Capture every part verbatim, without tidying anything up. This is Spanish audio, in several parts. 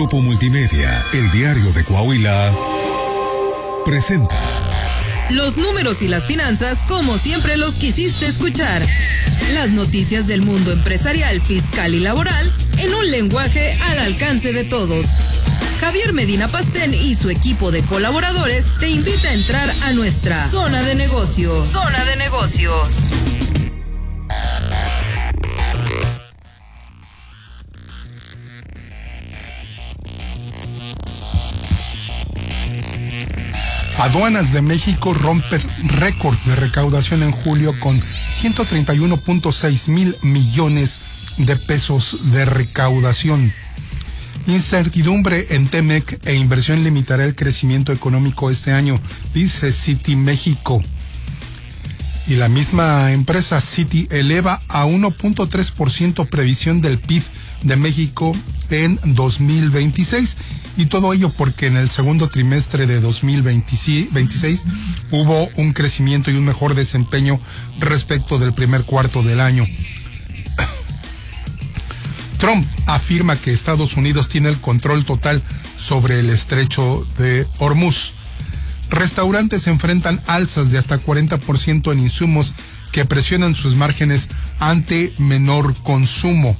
Grupo Multimedia, El Diario de Coahuila, presenta los números y las finanzas como siempre los quisiste escuchar. Las noticias del mundo empresarial, fiscal y laboral en un lenguaje al alcance de todos. Javier Medina Pastén y su equipo de colaboradores te invita a entrar a nuestra zona de negocios. Zona de negocios. Aduanas de México rompe récord de recaudación en julio con ciento treinta y uno punto seis mil millones de pesos de recaudación. Incertidumbre en Temec e inversión limitará el crecimiento económico este año, dice Citi México. Y la misma empresa Citi eleva a uno punto tres por ciento previsión del P I B de México en dos mil veintiséis. Y todo ello porque en el segundo trimestre de dos mil veintiséis hubo un crecimiento y un mejor desempeño respecto del primer cuarto del año. Trump afirma que Estados Unidos tiene el control total sobre el estrecho de Hormuz. Restaurantes enfrentan alzas de hasta cuarenta por ciento en insumos que presionan sus márgenes ante menor consumo.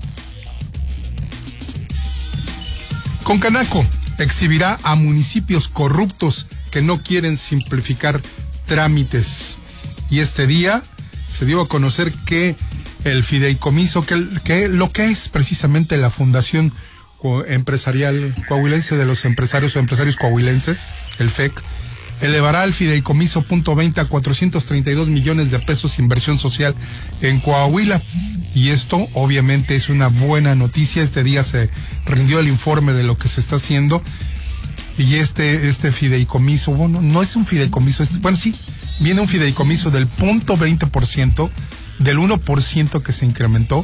Concanaco exhibirá a municipios corruptos que no quieren simplificar trámites. Y este día se dio a conocer que el fideicomiso, que, que lo que es precisamente la Fundación Empresarial Coahuilense de los Empresarios o Empresarios Coahuilenses, el F E C, elevará el fideicomiso punto veinte a cuatrocientos treinta y dos millones de pesos de inversión social en Coahuila. Y esto obviamente es una buena noticia. Este día se rindió el informe de lo que se está haciendo. Y este, este fideicomiso, bueno, no es un fideicomiso, es, bueno, sí, viene un fideicomiso del punto veinte por ciento, del uno por ciento que se incrementó,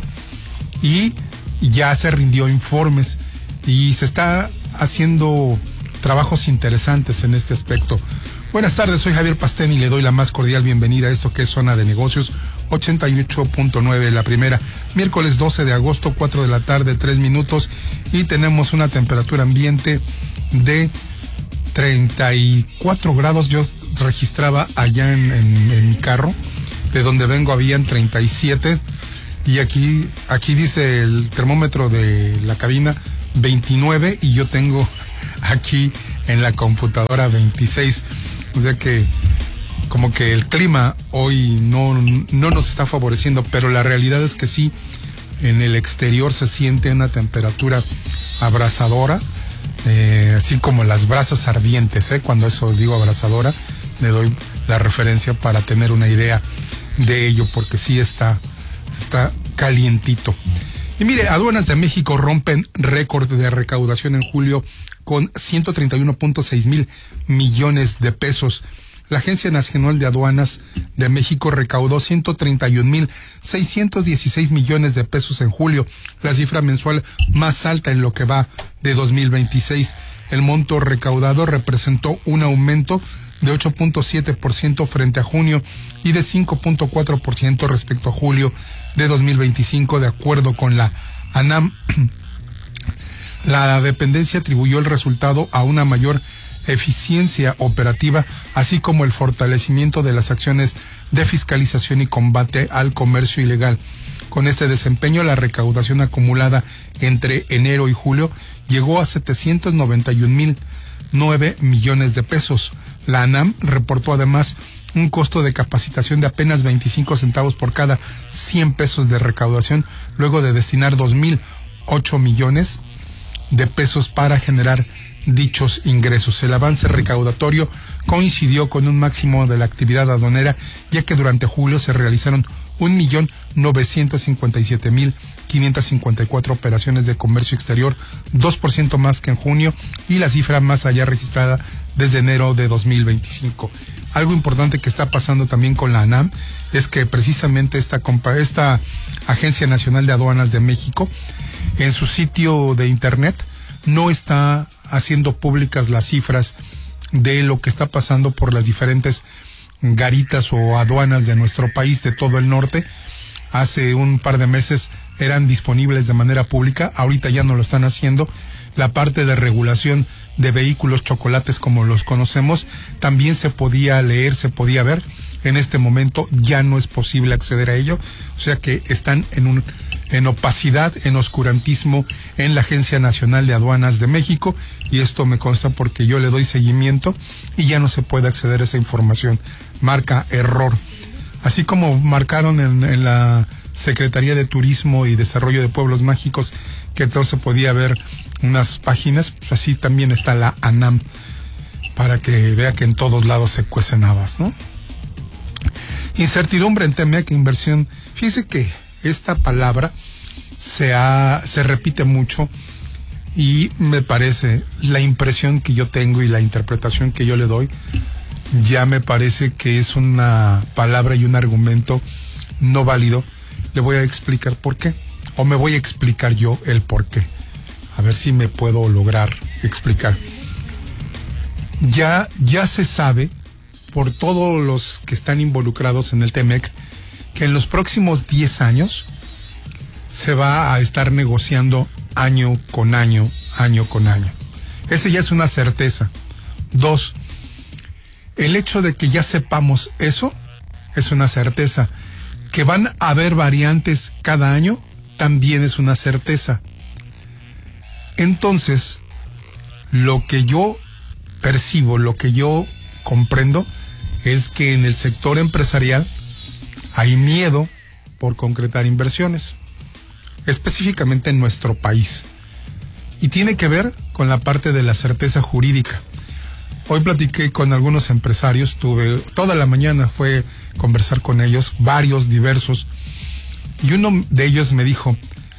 y ya se rindió informes. Y se está haciendo trabajos interesantes en este aspecto. Buenas tardes, soy Javier Pastén y le doy la más cordial bienvenida a esto que es Zona de Negocios, ochenta y ocho punto nueve, la primera, miércoles doce de agosto, cuatro de la tarde, tres minutos, y tenemos una temperatura ambiente de treinta y cuatro grados. Yo registraba allá en, en, en mi carro, de donde vengo habían treinta y siete, y aquí, aquí dice el termómetro de la cabina veintinueve, y yo tengo aquí en la computadora veintiséis, o sea que como que el clima hoy no, no nos está favoreciendo, pero la realidad es que sí, en el exterior se siente una temperatura abrasadora, eh, así como las brasas ardientes, ¿eh? Cuando eso digo abrasadora, le doy la referencia para tener una idea de ello, porque sí está, está calientito. Y mire, Aduanas de México rompen récord de recaudación en julio con ciento treinta y uno punto seis mil millones de pesos. La Agencia Nacional de Aduanas de México recaudó ciento treinta y un mil seiscientos dieciséis millones de pesos en julio, la cifra mensual más alta en lo que va de dos mil veintiséis. El monto recaudado representó un aumento de ocho punto siete por ciento frente a junio y de cinco punto cuatro por ciento respecto a julio de dos mil veinticinco, de acuerdo con la ANAM. La dependencia atribuyó el resultado a una mayor eficiencia operativa, así como el fortalecimiento de las acciones de fiscalización y combate al comercio ilegal. Con este desempeño, la recaudación acumulada entre enero y julio llegó a setecientos noventa y un mil nueve millones de pesos. La ANAM reportó además un costo de capacitación de apenas veinticinco centavos por cada cien pesos de recaudación, luego de destinar dos mil ocho millones de pesos para generar dichos ingresos. El avance recaudatorio coincidió con un máximo de la actividad aduanera, ya que durante julio se realizaron un millón novecientos cincuenta y siete mil quinientos cincuenta y cuatro operaciones de comercio exterior, dos por ciento más que en junio, y la cifra más allá registrada desde enero de dos mil veinticinco. Algo importante que está pasando también con la ANAM es que precisamente esta, esta Agencia Nacional de Aduanas de México, en su sitio de internet, no está haciendo públicas las cifras de lo que está pasando por las diferentes garitas o aduanas de nuestro país, de todo el norte. Hace un par de meses eran disponibles de manera pública, ahorita ya no lo están haciendo, la parte de regulación de vehículos chocolates como los conocemos, también se podía leer, se podía ver. En este momento ya no es posible acceder a ello, o sea que están en un en opacidad, en oscurantismo en la Agencia Nacional de Aduanas de México, y esto me consta porque yo le doy seguimiento y ya no se puede acceder a esa información. Marca error. Así como marcaron en, en la Secretaría de Turismo y Desarrollo de Pueblos Mágicos que entonces se podía ver unas páginas, pues así también está la ANAM, para que vea que en todos lados se cuecen habas, ¿no? Incertidumbre en T M E C, inversión. Fíjese que esta palabra se ha, se repite mucho, y me parece, la impresión que yo tengo y la interpretación que yo le doy, ya me parece que es una palabra y un argumento no válido. Le voy a explicar por qué, o me voy a explicar yo el por qué. A ver si me puedo lograr explicar. Ya, ya se sabe por todos los que están involucrados en el T M E C que en los próximos diez años se va a estar negociando año con año, año con año. Ese ya es una certeza. Dos, el hecho de que ya sepamos eso es una certeza. Que van a haber variantes cada año también es una certeza. Entonces, lo que yo percibo, lo que yo comprendo, es que en el sector empresarial hay miedo por concretar inversiones, específicamente en nuestro país. Y tiene que ver con la parte de la certeza jurídica. Hoy platiqué con algunos empresarios, tuve toda la mañana, fue conversar con ellos, varios, diversos, y uno de ellos me dijo,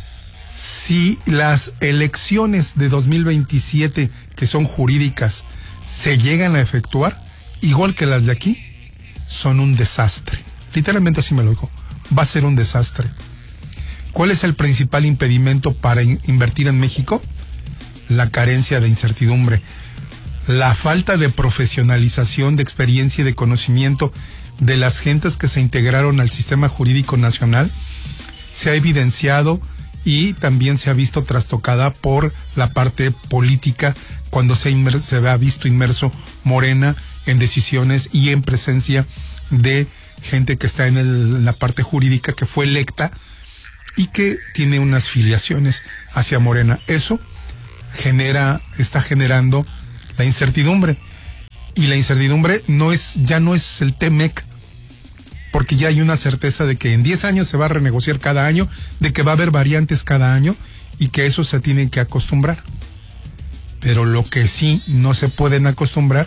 si las elecciones de dos mil veintisiete, que son jurídicas, se llegan a efectuar, igual que las de aquí, son un desastre. Literalmente así me lo dijo, va a ser un desastre. ¿Cuál es el principal impedimento para in- invertir en México? La carencia de incertidumbre, la falta de profesionalización, de experiencia y de conocimiento de las gentes que se integraron al sistema jurídico nacional, se ha evidenciado y también se ha visto trastocada por la parte política, cuando se, inmer- se ha visto inmerso Morena en decisiones y en presencia de gente que está en, el, en la parte jurídica, que fue electa y que tiene unas filiaciones hacia Morena. Eso genera, está generando la incertidumbre, y la incertidumbre no es, ya no es el T M E C, porque ya hay una certeza de que en diez años se va a renegociar cada año, de que va a haber variantes cada año, y que eso se tiene que acostumbrar. Pero lo que sí no se pueden acostumbrar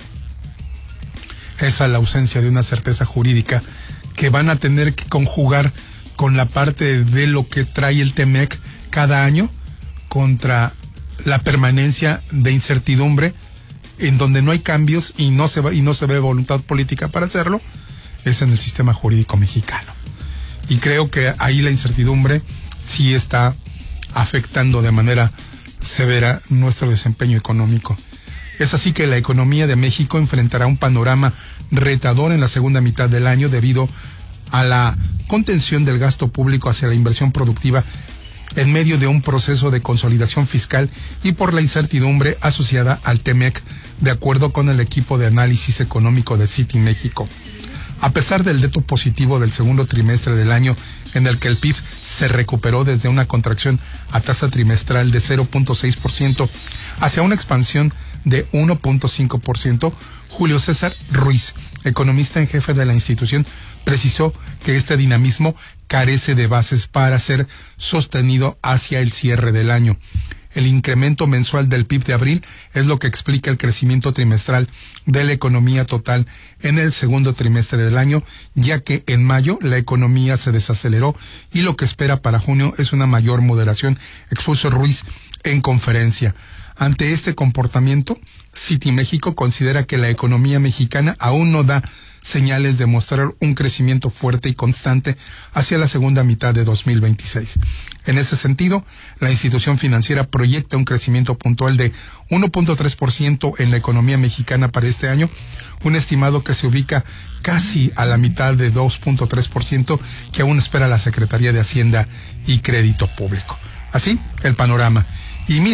es a la ausencia de una certeza jurídica, que van a tener que conjugar con la parte de lo que trae el T M E C cada año, contra la permanencia de incertidumbre, en donde no hay cambios y no se va, y no se ve voluntad política para hacerlo, es en el sistema jurídico mexicano. Y creo que ahí la incertidumbre sí está afectando de manera severa nuestro desempeño económico. Es así que la economía de México enfrentará un panorama retador en la segunda mitad del año, debido a la contención del gasto público hacia la inversión productiva, en medio de un proceso de consolidación fiscal y por la incertidumbre asociada al T M E C, de acuerdo con el equipo de análisis económico de Citi México. A pesar del dato positivo del segundo trimestre del año, en el que el P I B se recuperó desde una contracción a tasa trimestral de cero punto seis por ciento hacia una expansión de uno punto cinco por ciento, Julio César Ruiz, economista en jefe de la institución, precisó que este dinamismo carece de bases para ser sostenido hacia el cierre del año. El incremento mensual del P I B de abril es lo que explica el crecimiento trimestral de la economía total en el segundo trimestre del año, ya que en mayo la economía se desaceleró y lo que espera para junio es una mayor moderación, expuso Ruiz en conferencia. Ante este comportamiento, Citi México considera que la economía mexicana aún no da señales de mostrar un crecimiento fuerte y constante hacia la segunda mitad de dos mil veintiséis. En ese sentido, la institución financiera proyecta un crecimiento puntual de uno punto tres por ciento en la economía mexicana para este año, un estimado que se ubica casi a la mitad de dos punto tres por ciento que aún espera la Secretaría de Hacienda y Crédito Público. Así, el panorama. Y mire,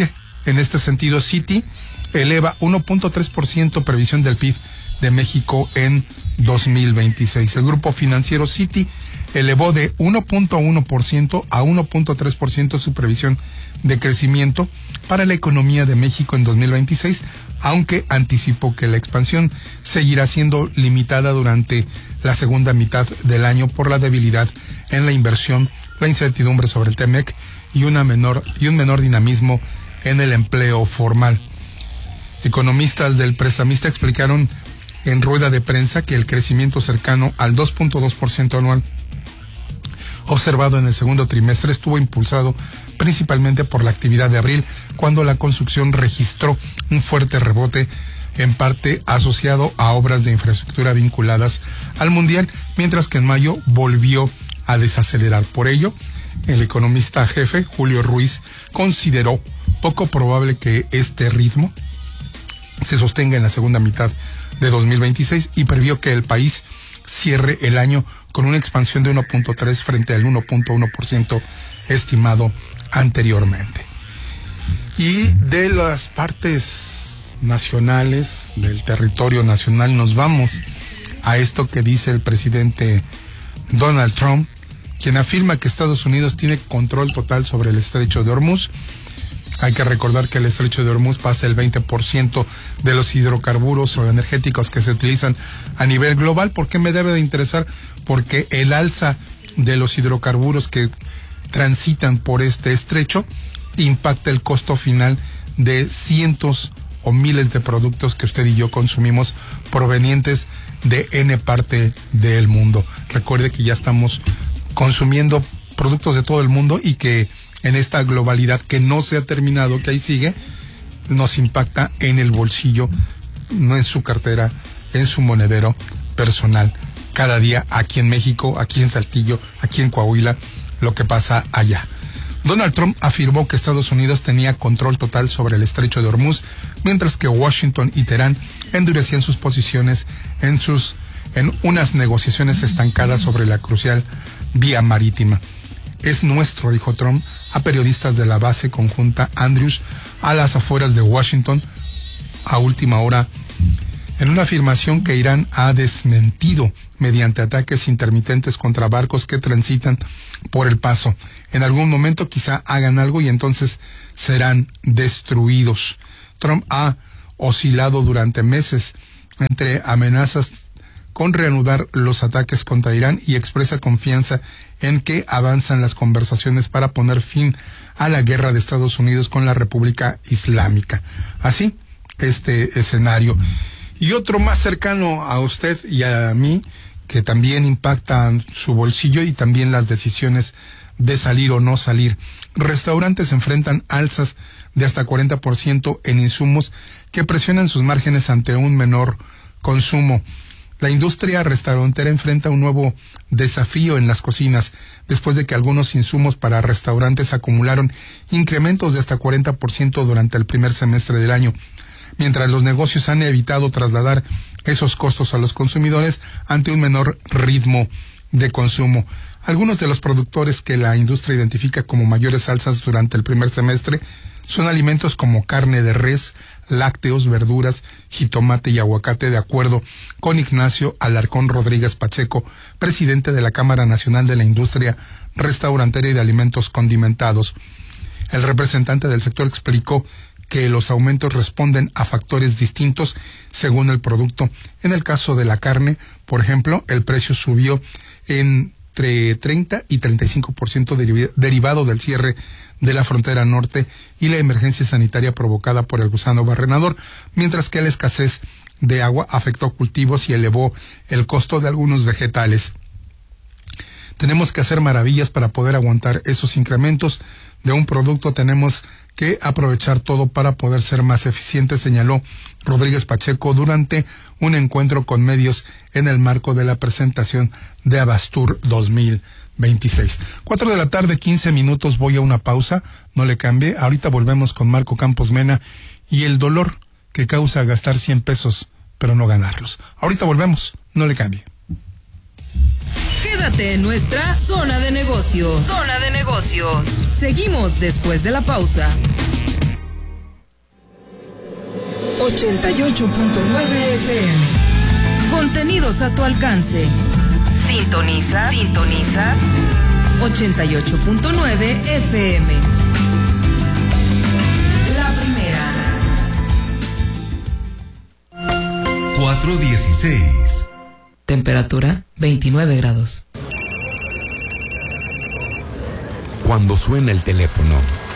En este sentido, Citi eleva uno punto tres por ciento previsión del P I B de México en dos mil veintiséis. El grupo financiero Citi elevó de uno punto uno por ciento a uno punto tres por ciento su previsión de crecimiento para la economía de México en dos mil veintiséis, aunque anticipó que la expansión seguirá siendo limitada durante la segunda mitad del año por la debilidad en la inversión, la incertidumbre sobre el T-MEC y una menor y un menor dinamismo en el empleo formal. Economistas del prestamista explicaron en rueda de prensa que el crecimiento cercano al dos punto dos por ciento anual observado en el segundo trimestre estuvo impulsado principalmente por la actividad de abril, cuando la construcción registró un fuerte rebote, en parte asociado a obras de infraestructura vinculadas al Mundial, mientras que en mayo volvió a desacelerar. Por ello, el economista jefe, Julio Ruiz, consideró poco probable que este ritmo se sostenga en la segunda mitad de dos mil veintiséis y previó que el país cierre el año con una expansión de uno punto tres frente al uno punto uno por ciento estimado anteriormente. Y de las partes nacionales, del territorio nacional, nos vamos a esto que dice el presidente Donald Trump, quien afirma que Estados Unidos tiene control total sobre el estrecho de Hormuz. Hay que recordar que el estrecho de Hormuz pasa el veinte por ciento de los hidrocarburos o energéticos que se utilizan a nivel global. ¿Por qué me debe de interesar? Porque el alza de los hidrocarburos que transitan por este estrecho impacta el costo final de cientos o miles de productos que usted y yo consumimos provenientes de N parte del mundo. Recuerde que ya estamos consumiendo productos de todo el mundo y que en esta globalidad que no se ha terminado, que ahí sigue, nos impacta en el bolsillo, no en su cartera, en su monedero personal. Cada día aquí en México, aquí en Saltillo, aquí en Coahuila, lo que pasa allá. Donald Trump afirmó que Estados Unidos tenía control total sobre el estrecho de Hormuz, mientras que Washington y Teherán endurecían sus posiciones en sus en unas negociaciones estancadas sobre la crucial vía marítima. Es nuestro, dijo Trump a periodistas de la base conjunta Andrews a las afueras de Washington a última hora, en una afirmación que Irán ha desmentido mediante ataques intermitentes contra barcos que transitan por el paso. En algún momento quizá hagan algo y entonces serán destruidos. Trump ha oscilado durante meses entre amenazas con reanudar los ataques contra Irán y expresa confianza en que avanzan las conversaciones para poner fin a la guerra de Estados Unidos con la República Islámica. Así, este escenario. Y otro más cercano a usted y a mí, que también impacta su bolsillo y también las decisiones de salir o no salir. Restaurantes enfrentan alzas de hasta cuarenta por ciento en insumos que presionan sus márgenes ante un menor consumo. La industria restaurantera enfrenta un nuevo desafío en las cocinas, después de que algunos insumos para restaurantes acumularon incrementos de hasta cuarenta por ciento durante el primer semestre del año, mientras los negocios han evitado trasladar esos costos a los consumidores ante un menor ritmo de consumo. Algunos de los productores que la industria identifica como mayores alzas durante el primer semestre son alimentos como carne de res, lácteos, verduras, jitomate y aguacate, de acuerdo con Ignacio Alarcón Rodríguez Pacheco, presidente de la Cámara Nacional de la Industria Restaurantera y de Alimentos Condimentados. El representante del sector explicó que los aumentos responden a factores distintos según el producto. En el caso de la carne, por ejemplo, el precio subió entre treinta y treinta y cinco por ciento deriv- derivado del cierre de la frontera norte y la emergencia sanitaria provocada por el gusano barrenador, mientras que la escasez de agua afectó cultivos y elevó el costo de algunos vegetales. Tenemos que hacer maravillas para poder aguantar esos incrementos de un producto. Tenemos que aprovechar todo para poder ser más eficientes, señaló Rodríguez Pacheco durante un encuentro con medios en el marco de la presentación de Abastur dos mil veintiséis. Cuatro de la tarde, quince minutos, voy a una pausa, no le cambie. Ahorita volvemos con Marco Campos Mena y el dolor que causa gastar cien pesos, pero no ganarlos. Ahorita volvemos, no le cambie. Quédate en nuestra zona de negocios. Zona de negocios. Seguimos después de la pausa. ochenta y ocho punto nueve F M. Contenidos a tu alcance. Sintoniza, sintoniza ochenta y ocho punto nueve F M. La primera. cuatro dieciséis. Temperatura veintinueve grados. Cuando suena el teléfono,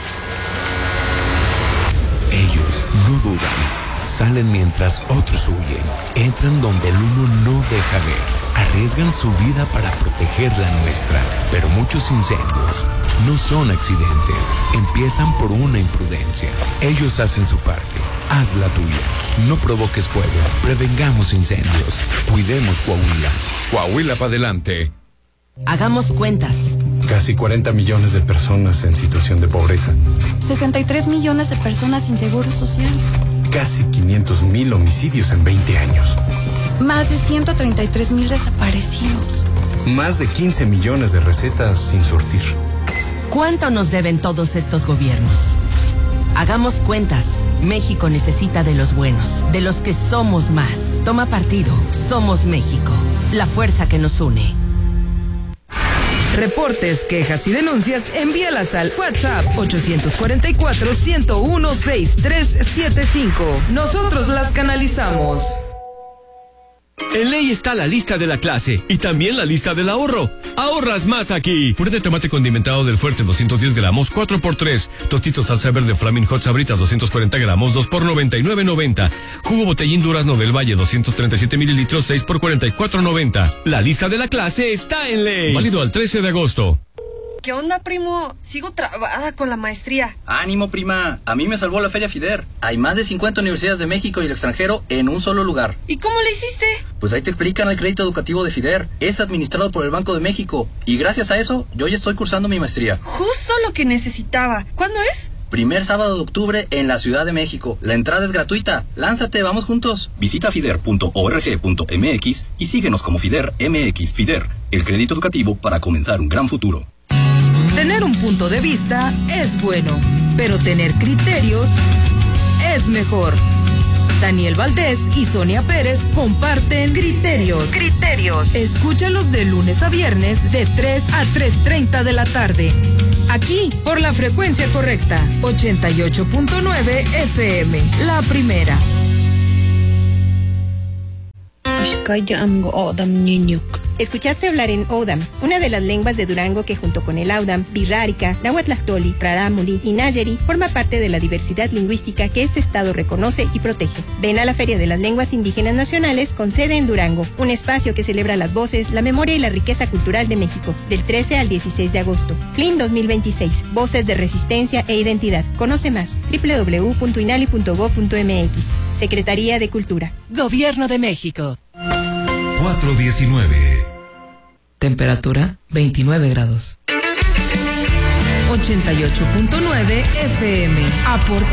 ellos no dudan. Salen mientras otros huyen. Entran donde el uno no deja ver. Arriesgan su vida para proteger la nuestra. Pero muchos incendios no son accidentes. Empiezan por una imprudencia. Ellos hacen su parte. Haz la tuya. No provoques fuego. Prevengamos incendios. Cuidemos Coahuila. Coahuila para adelante. Hagamos cuentas. Casi cuarenta millones de personas en situación de pobreza. sesenta y tres millones de personas sin seguro social. Casi quinientos mil homicidios en veinte años. Más de ciento treinta y tres mil desaparecidos. Más de quince millones de recetas sin surtir. ¿Cuánto nos deben todos estos gobiernos? Hagamos cuentas. México necesita de los buenos, de los que somos más. Toma partido. Somos México. La fuerza que nos une. Reportes, quejas y denuncias, envíalas al WhatsApp ocho cuatro cuatro, uno cero uno, seis tres siete cinco. Nosotros las canalizamos. En Ley está la lista de la clase y también la lista del ahorro. Ahorras más aquí. Puré de tomate condimentado del Fuerte doscientos diez gramos, cuatro por tres. Tostitos salsa verde Flaming Hot Sabritas doscientos cuarenta gramos, dos por noventa y nueve noventa. Jugo Botellín Durazno del Valle doscientos treinta y siete mililitros, seis por cuarenta y cuatro noventa. La lista de la clase está en Ley. Válido al trece de agosto. ¿Qué onda, primo? Sigo trabada con la maestría. Ánimo, prima. A mí me salvó la Feria FIDER. Hay más de cincuenta universidades de México y el extranjero en un solo lugar. ¿Y cómo le hiciste? Pues ahí te explican el crédito educativo de FIDER. Es administrado por el Banco de México. Y gracias a eso, yo ya estoy cursando mi maestría. Justo lo que necesitaba. ¿Cuándo es? Primer sábado de octubre en la Ciudad de México. La entrada es gratuita. Lánzate, vamos juntos. Visita fider punto org punto m x y síguenos como FIDER M X. FIDER, el crédito educativo para comenzar un gran futuro. Tener un punto de vista es bueno, pero tener criterios es mejor. Daniel Valdés y Sonia Pérez comparten Criterios. Criterios. Escúchalos de lunes a viernes de tres a tres treinta de la tarde. Aquí, por la frecuencia correcta, ochenta y ocho punto nueve F M, la primera. Escuchaste hablar en Odam, una de las lenguas de Durango que junto con el Audam, Birrárica, Nahuatlactoli, Rarámuri y Nayeri forma parte de la diversidad lingüística que este estado reconoce y protege. Ven a la Feria de las Lenguas Indígenas Nacionales con sede en Durango, un espacio que celebra las voces, la memoria y la riqueza cultural de México, del trece al dieciséis de agosto. F L I N dos mil veintiséis, Voces de Resistencia e Identidad. Conoce más, doble u doble u doble u punto inali punto gob punto m x. Secretaría de Cultura. Gobierno de México. cuatro diecinueve. Temperatura veintinueve grados. ochenta y ocho punto nueve F M. Aporta